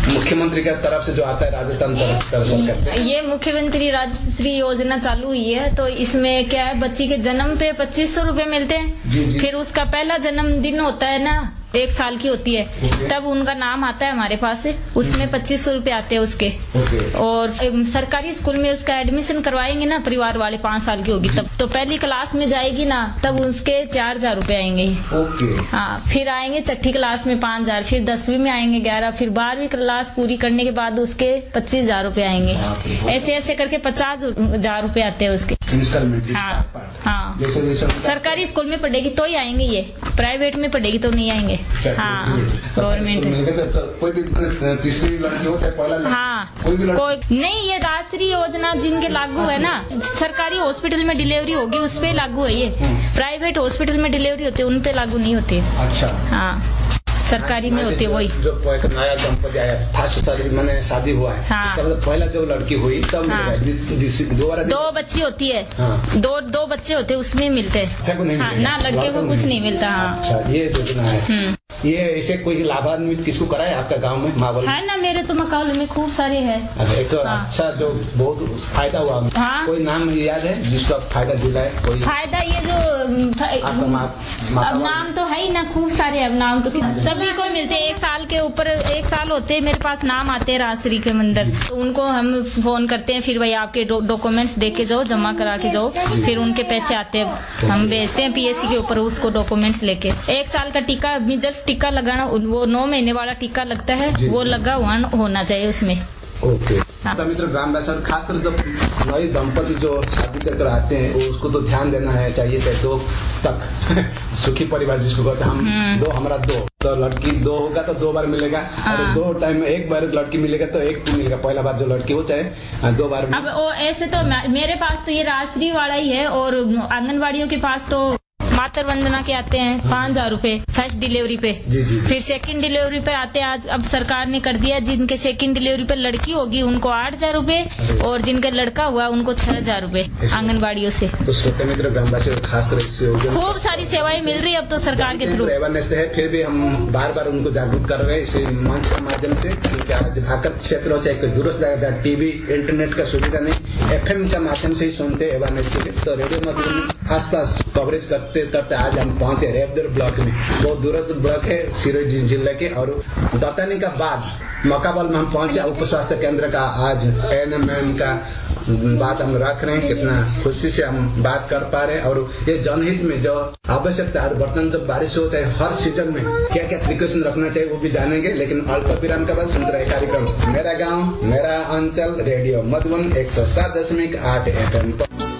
मुख्यमंत्री की तरफ से जो आता है राजस्थान तरफ ये मुख्यमंत्री राजश्री योजना चालू हुई है, तो इसमें क्या है, बच्ची के जन्म पे 2500 रुपए मिलते हैं। फिर उसका पहला जन्मदिन होता है ना, 1 साल की होती है, तब उनका नाम आता है हमारे पास, उसमें 2500 रुपए आते हैं उसके। और सरकारी स्कूल में उसका एडमिशन करवाएंगे ना परिवार वाले, 5 साल की होगी तब, तो पहली क्लास में जाएगी ना, तब उसके 4000 रुपए आएंगे। हाँ, फिर आएंगे छठी क्लास में 5000, फिर 10वीं में आएंगे 11, फिर 12वीं क्लास पूरी करने के बाद उसके 25000 रुपए आएंगे। ऐसे ऐसे करके 50000 रुपए आते हैं उसके। हाँ, सरकारी स्कूल में पढ़ेगी तो ही आएंगे ये, प्राइवेट में पढ़ेगी तो नहीं आएंगे। हाँ, गवर्नमेंट कोई भी तीसरी लड़की हो चाहे पहला, हाँ कोई नहीं, ये राजश्री योजना जिनके लागू है ना, सरकारी हॉस्पिटल में डिलीवरी होगी उस पे लागू है ये, प्राइवेट हॉस्पिटल में डिलीवरी होती है उन पे लागू नहीं होती। अच्छा, हाँ, सरकारी में होती है वही। जो नया दंपति आया, फर्स्ट मैंने शादी हुआ है, हाँ, मतलब पहला जो लड़की हुई तब, हाँ, 2 बच्ची होती है, हाँ, दो बच्चे होते हैं उसमें मिलते हैं, हाँ, ना लड़के को कुछ नहीं मिलता। हाँ, ये योजना है। ये ऐसे कोई लाभान्वित किसको करा है आपका गांव में? है ना, मेरे तो मकाल में खूब सारे हैं। एक अच्छा जो बहुत फायदा हुआ, हाँ, कोई नाम याद है जिसको फायदा दिलाए? कोई फायदा ये जो अब नाम तो है ही ना, खूब सारे अब नाम तो सभी को मिलते हैं। 1 साल के ऊपर 1 साल होते हैं मेरे पास नाम आते हैं राजश्री के मंदिर, तो उनको हम फोन करते हैं, फिर भाई आपके डॉक्यूमेंट्स दे के जाओ, जमा करा के जाओ, फिर उनके पैसे आते हैं, हम भेजते हैं PSC के ऊपर उसको डॉक्यूमेंट्स लेके। 1 साल का टीका, मिजल्स टीका लगाना, वो 9 महीने वाला टीका लगता है, वो लगा हुआ होना चाहिए उसमें। ओके, मित्र ग्रामवासी खासकर जब नए दंपति जो शादी कर आते हैं उसको तो ध्यान देना है चाहिए, 2 तक सुखी परिवार जिसको कहते हैं हम, 2 हमारा 2, तो लड़की 2 होगा तो 2 बार मिलेगा, और 2 टाइम में 1 बार लड़की मिलेगा तो 1 मिलेगा, पहला बार जो लड़की होता है 2 बार। अब ऐसे तो मेरे पास तो ये राजश्री वाला ही है, और आंगनबाड़ियों के पास तो मातृ वंदना के आते हैं 5000 रुपए फर्स्ट डिलीवरी पे। फिर सेकंड डिलीवरी पे आते हैं, आज अब सरकार ने कर दिया, जिनके सेकंड डिलीवरी पे लड़की होगी उनको 8000 रुपए, और जिनके लड़का हुआ उनको 6000 रुपए आंगनबाड़ियों से। तो ग्रामवासी खास तरह से खूब सारी सेवाएं मिल रही है अब तो सरकार के थ्रू। अवेयरनेस है, फिर भी हम बार बार उनको जागरूक कर रहे हैं इस मंच के माध्यम से, क्योंकि आज भाकर क्षेत्र हो चाहे दूरस्थ जगह जहाँ टीवी इंटरनेट का सुविधा नहीं, FM का माध्यम से ही सुनते अवेयरनेस के लिए, तो रेडियो माध्यम आसपास कवरेज करते आज हम पहुंचे रेवदर ब्लॉक में, बहुत दूरस्थ ब्लॉक है सिरोही जिले के, और दतानी का बाद मकाबल में हम पहुंचे उप स्वास्थ्य केंद्र का। आज ANM का बात हम रख रहे हैं, कितना खुशी से हम बात कर पा रहे हैं, और ये जनहित में जो आवश्यकता है, बर्तन जब बारिश होता है हर सीजन में क्या क्या प्रिकॉशन रखना चाहिए वो भी जानेंगे, लेकिन अल्प विराम का बाद सुनते रहे कार्यक्रम मेरा गाँव मेरा अंचल, रेडियो मधुबन 107.8 FM।